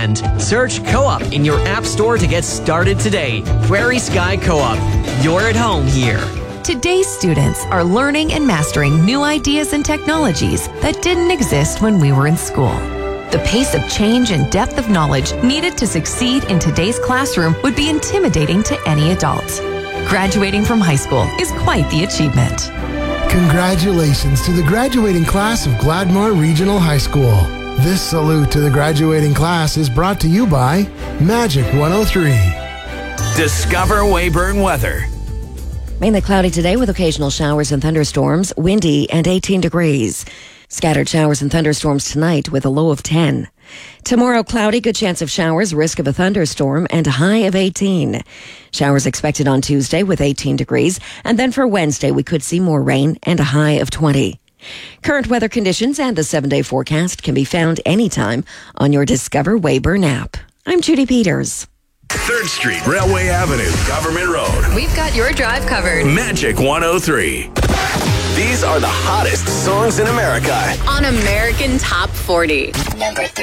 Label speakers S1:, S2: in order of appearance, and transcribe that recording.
S1: weekend. Search Co-op in your app store to get started today. Prairie Sky Co-op. You're at home here.
S2: Today's students are learning and mastering new ideas and technologies that didn't exist when we were in school. The pace of change and depth of knowledge needed to succeed in today's classroom would be intimidating to any adult. Graduating from high school is quite the achievement.
S3: Congratulations to the graduating class of Gladmore Regional High School. This salute to the graduating class is brought to you by Magic 103.
S4: Discover Weyburn weather.
S5: Mainly cloudy today with occasional showers and thunderstorms, windy and 18 degrees. Scattered showers and thunderstorms tonight with a low of 10. Tomorrow, cloudy, good chance of showers, risk of a thunderstorm, and a high of 18. Showers expected on Tuesday with 18 degrees. And then for Wednesday, we could see more rain and a high of 20. Current weather conditions and the 7-day forecast can be found anytime on your Discover Weyburn app. I'm Judy Peters.
S4: 3rd Street, Railway Avenue, Government Road.
S6: We've got your drive covered.
S4: Magic 103. These are the hottest songs in America.
S6: On American Top 40.
S7: Number 3.